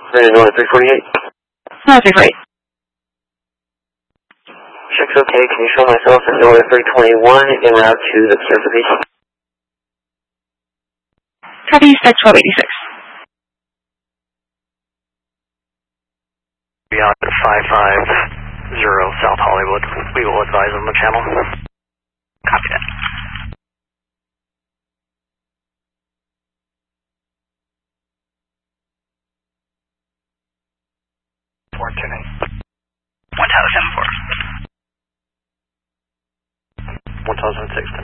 Brandon North 348. No, 348. Check's okay. Can you show myself in North 321 en route to the observation? Copy, spec 1286. Beyond 550 South Hollywood. We will advise on the channel. Copy that. One Tower 74. 1006